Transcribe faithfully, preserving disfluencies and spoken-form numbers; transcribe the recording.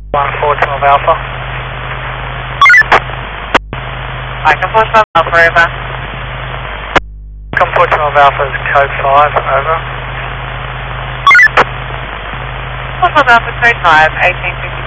one four twelve Alpha. Icon four twelve Alpha, over. Icon four twelve Alpha is code five, over. four twelve Alpha, code five, eighteen fifty.